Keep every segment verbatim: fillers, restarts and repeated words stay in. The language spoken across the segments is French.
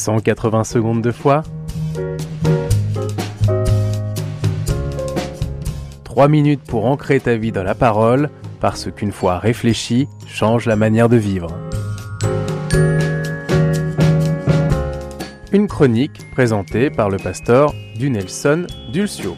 cent quatre-vingts secondes de foi. trois minutes pour ancrer ta vie dans la parole, parce qu'une foi réfléchie change la manière de vivre. Une chronique présentée par le pasteur Dunelson Dulcio.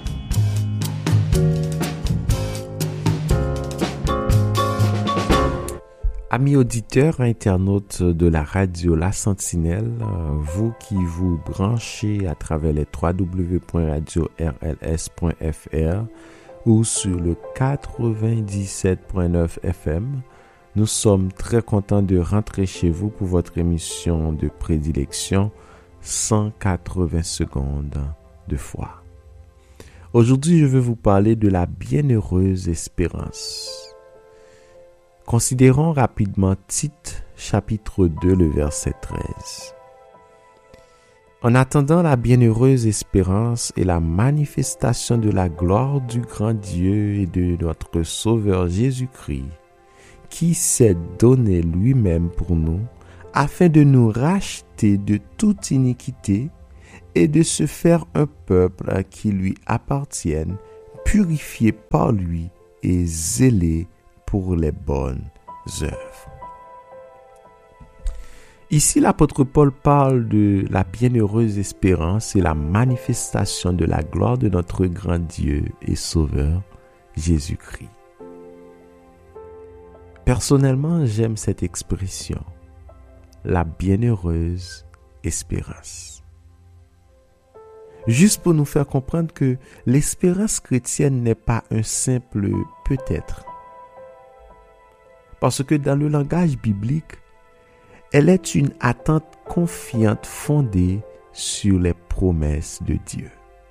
Amis auditeurs, internautes de la radio La Sentinelle, vous qui vous branchez à travers les w w w point radio r l s point f r ou sur le quatre-vingt-dix-sept point neuf F M, nous sommes très contents de rentrer chez vous pour votre émission de prédilection cent quatre-vingts secondes de foi. Aujourd'hui, je vais vous parler de la bienheureuse espérance. Considérons rapidement Tite, chapitre deux, le verset treize. En attendant la bienheureuse espérance et la manifestation de la gloire du grand Dieu et de notre Sauveur Jésus-Christ, qui s'est donné lui-même pour nous, afin de nous racheter de toute iniquité et de se faire un peuple qui lui appartienne, purifié par lui et zélé pour les bonnes œuvres. Ici, l'apôtre Paul parle de la bienheureuse espérance et la manifestation de la gloire de notre grand Dieu et Sauveur, Jésus-Christ. Personnellement, j'aime cette expression, la bienheureuse espérance. Juste pour nous faire comprendre que l'espérance chrétienne n'est pas un simple peut-être. Parce que dans le langage biblique, elle est une attente confiante fondée sur les promesses de Dieu.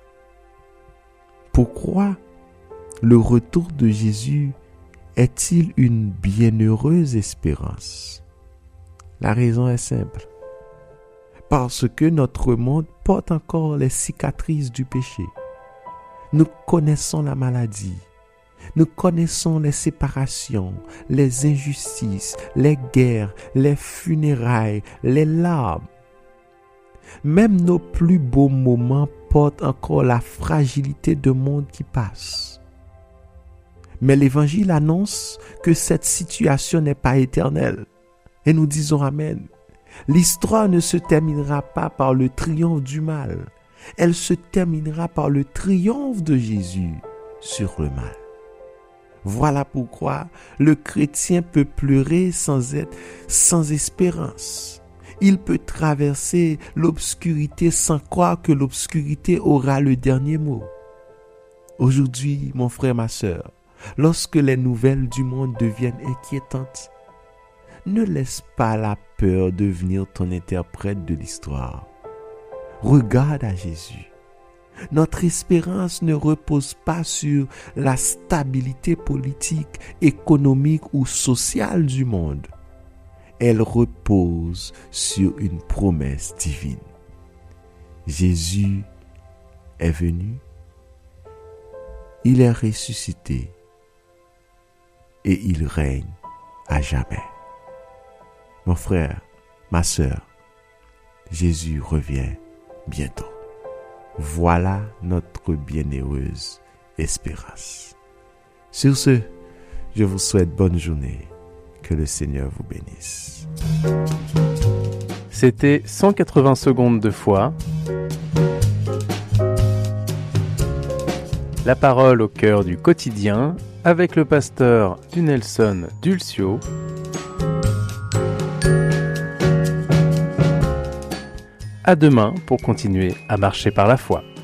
Pourquoi le retour de Jésus est-il une bienheureuse espérance? La raison est simple. Parce que notre monde porte encore les cicatrices du péché. Nous connaissons la maladie. Nous connaissons les séparations, les injustices, les guerres, les funérailles, les larmes. Même nos plus beaux moments portent encore la fragilité d'un monde qui passe. Mais l'Évangile annonce que cette situation n'est pas éternelle. Et nous disons Amen. L'histoire ne se terminera pas par le triomphe du mal. Elle se terminera par le triomphe de Jésus sur le mal. Voilà pourquoi le chrétien peut pleurer sans être sans espérance. Il peut traverser l'obscurité sans croire que l'obscurité aura le dernier mot. Aujourd'hui, mon frère, ma sœur, lorsque les nouvelles du monde deviennent inquiétantes, ne laisse pas la peur devenir ton interprète de l'histoire. Regarde à Jésus. Notre espérance ne repose pas sur la stabilité politique, économique ou sociale du monde. Elle repose sur une promesse divine. Jésus est venu, il est ressuscité et il règne à jamais. Mon frère, ma sœur, Jésus revient bientôt. Voilà notre bienheureuse espérance. Sur ce, je vous souhaite bonne journée. Que le Seigneur vous bénisse. C'était cent quatre-vingts secondes de foi. La parole au cœur du quotidien avec le pasteur Dunelson Dulcio. À demain pour continuer à marcher par la foi.